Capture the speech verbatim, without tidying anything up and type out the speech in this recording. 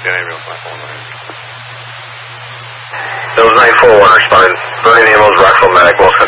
ten ambulance nine four one. Those nine four one respond. Burning ambulance, Rockville Medic, Wilson.